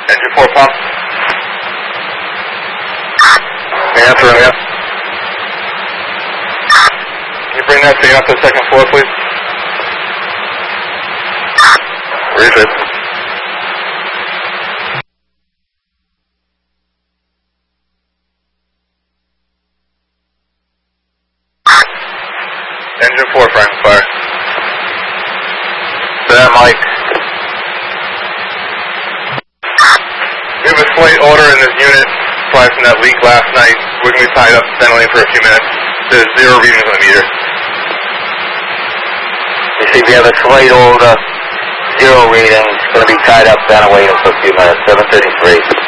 Engine 4 pump. Answer him, yeah. Can you bring that thing up to the second floor, please? Refit. Engine 4, Frank, fire. Sam, Mike. We have a slight order in this unit, probably from that leak last night. We're going to be tied up steadily for a few minutes. There's 0 readings on the meter. You see, we have a slight order, 0 readings, going to be tied up, then waiting for a few minutes, 7:33.